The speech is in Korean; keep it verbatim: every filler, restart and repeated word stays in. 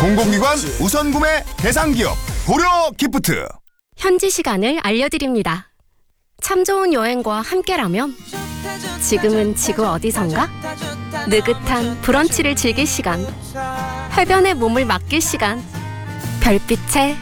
공공기관 우선 구매 대상 기업 고려 기프트. 현지 시간을 알려드립니다. 참 좋은 여행과 함께라면 지금은 지구 어디선가? 느긋한 브런치를 즐길 시간, 해변에 몸을 맡길 시간, 별빛에